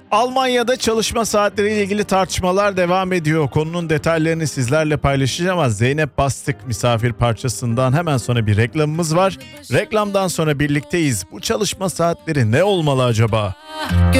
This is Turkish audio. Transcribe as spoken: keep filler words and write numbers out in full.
Almanya'da çalışma saatleriyle ilgili tartışmalar devam ediyor. Konunun detaylarını sizlerle paylaşacağım ama Zeynep Bastık misafir parçasından hemen sonra bir reklamımız var. Reklamdan sonra birlikteyiz. Bu çalışma saatleri ne olmalı acaba?